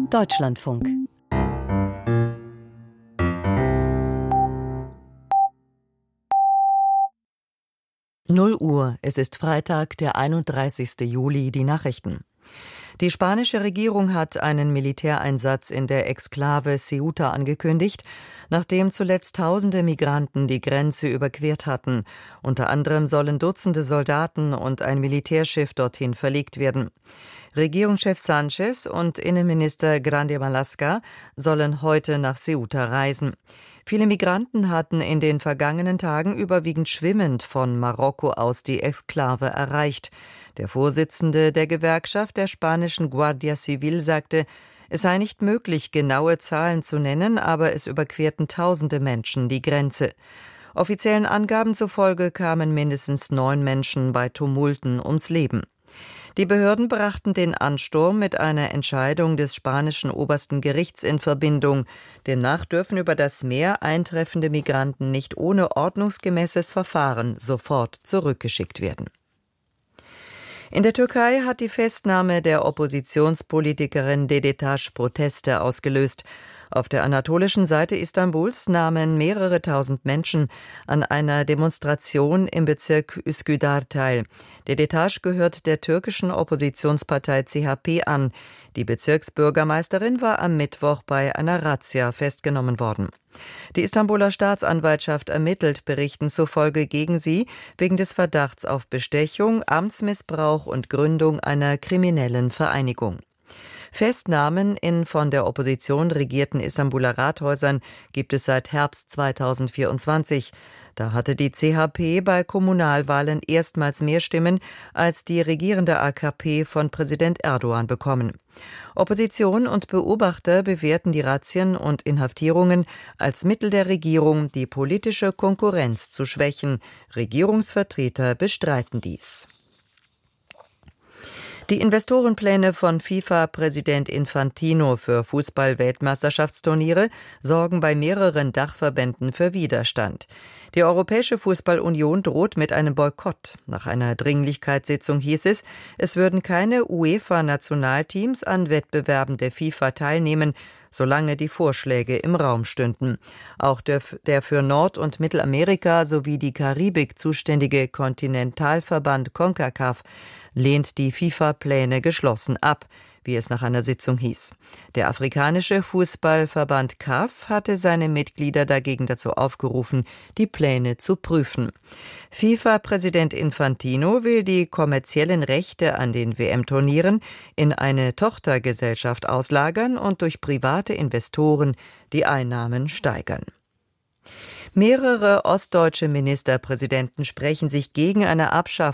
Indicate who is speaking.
Speaker 1: Deutschlandfunk. Null Uhr, es ist Freitag, der 31. Juli, die Nachrichten. Die spanische Regierung hat einen Militäreinsatz in der Exklave Ceuta angekündigt, nachdem zuletzt tausende Migranten die Grenze überquert hatten. Unter anderem sollen Dutzende Soldaten und ein Militärschiff dorthin verlegt werden. Regierungschef Sánchez und Innenminister Grande Marlaska sollen heute nach Ceuta reisen. Viele Migranten hatten in den vergangenen Tagen überwiegend schwimmend von Marokko aus die Exklave erreicht. Der Vorsitzende der Gewerkschaft der spanischen Guardia Civil sagte, es sei nicht möglich, genaue Zahlen zu nennen, aber es überquerten tausende Menschen die Grenze. Offiziellen Angaben zufolge kamen mindestens 9 Menschen bei Tumulten ums Leben. Die Behörden brachten den Ansturm mit einer Entscheidung des spanischen obersten Gerichts in Verbindung. Demnach dürfen über das Meer eintreffende Migranten nicht ohne ordnungsgemäßes Verfahren sofort zurückgeschickt werden. In der Türkei hat die Festnahme der Oppositionspolitikerin Dedetaş Proteste ausgelöst. Auf der anatolischen Seite Istanbuls nahmen mehrere tausend Menschen an einer Demonstration im Bezirk Üsküdar teil. Dedetaş gehört der türkischen Oppositionspartei CHP an. Die Bezirksbürgermeisterin war am Mittwoch bei einer Razzia festgenommen worden. Die Istanbuler Staatsanwaltschaft ermittelt Berichten zufolge gegen sie wegen des Verdachts auf Bestechung, Amtsmissbrauch und Gründung einer kriminellen Vereinigung. Festnahmen in von der Opposition regierten Istanbuler Rathäusern gibt es seit Herbst 2024. Da hatte die CHP bei Kommunalwahlen erstmals mehr Stimmen als die regierende AKP von Präsident Erdogan bekommen. Opposition und Beobachter bewerten die Razzien und Inhaftierungen als Mittel der Regierung, die politische Konkurrenz zu schwächen. Regierungsvertreter bestreiten dies. Die Investorenpläne von FIFA-Präsident Infantino für Fußball-Weltmeisterschaftsturniere sorgen bei mehreren Dachverbänden für Widerstand. Die Europäische Fußballunion droht mit einem Boykott. Nach einer Dringlichkeitssitzung hieß es, es würden keine UEFA-Nationalteams an Wettbewerben der FIFA teilnehmen, solange die Vorschläge im Raum stünden. Auch der für Nord- und Mittelamerika sowie die Karibik zuständige Kontinentalverband CONCACAF lehnt die FIFA-Pläne geschlossen ab, wie es nach einer Sitzung hieß. Der afrikanische Fußballverband CAF hatte seine Mitglieder dagegen dazu aufgerufen, die Pläne zu prüfen. FIFA-Präsident Infantino will die kommerziellen Rechte an den WM-Turnieren in eine Tochtergesellschaft auslagern und durch private Investoren die Einnahmen steigern. Mehrere ostdeutsche Ministerpräsidenten sprechen sich gegen eine Abschaffung